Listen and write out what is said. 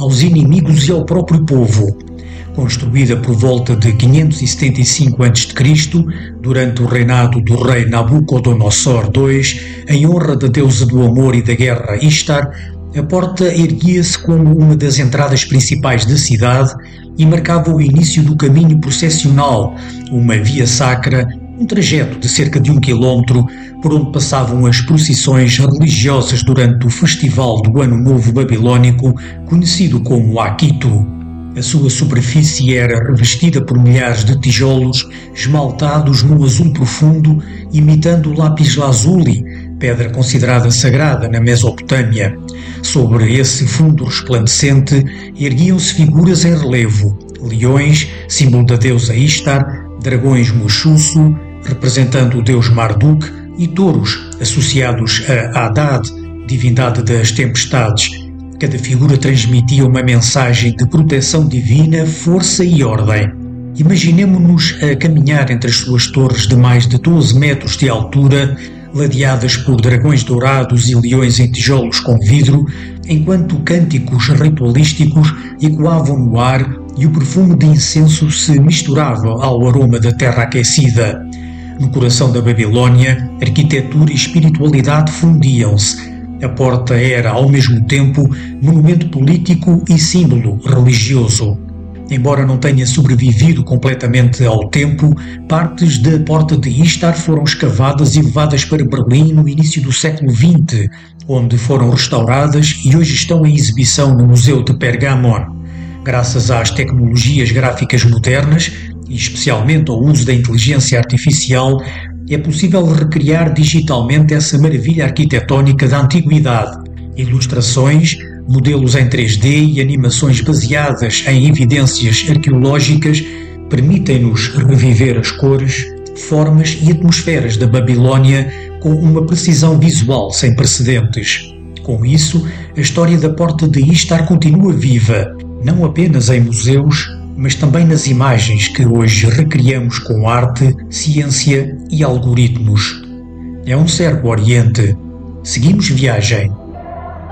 aos inimigos e ao próprio povo. Construída por volta de 575 a.C., durante o reinado do rei Nabucodonosor II, em honra da deusa do amor e da guerra Ishtar, a porta erguia-se como uma das entradas principais da cidade e marcava o início do caminho processional, uma via sacra, um trajeto de cerca de 1 quilómetro, por onde passavam as procissões religiosas durante o festival do Ano Novo Babilônico, conhecido como Akitu. A sua superfície era revestida por milhares de tijolos esmaltados num azul profundo, imitando o lápis-lazuli, pedra considerada sagrada na Mesopotâmia. Sobre esse fundo resplandecente erguiam-se figuras em relevo: leões, símbolo da deusa Ishtar, dragões Mushusu, representando o deus Marduk, e touros, associados a Haddad, divindade das tempestades. Cada figura transmitia uma mensagem de proteção divina, força e ordem. Imaginemo-nos a caminhar entre as suas torres de mais de 12 metros de altura, ladeadas por dragões dourados e leões em tijolos com vidro, enquanto cânticos ritualísticos ecoavam no ar e o perfume de incenso se misturava ao aroma da terra aquecida. No coração da Babilônia, arquitetura e espiritualidade fundiam-se. A porta era, ao mesmo tempo, monumento político e símbolo religioso. Embora não tenha sobrevivido completamente ao tempo, partes da Porta de Ishtar foram escavadas e levadas para Berlim no início do século XX, onde foram restauradas e hoje estão em exibição no Museu de Pergamon. Graças às tecnologias gráficas modernas, e especialmente ao uso da inteligência artificial, é possível recriar digitalmente essa maravilha arquitetónica da antiguidade. Ilustrações, modelos em 3D e animações baseadas em evidências arqueológicas permitem-nos reviver as cores, formas e atmosferas da Babilônia com uma precisão visual sem precedentes. Com isso, a história da Porta de Ishtar continua viva, não apenas em museus, mas também nas imagens que hoje recriamos com arte, ciência e algoritmos. É um certo Oriente. Seguimos viagem.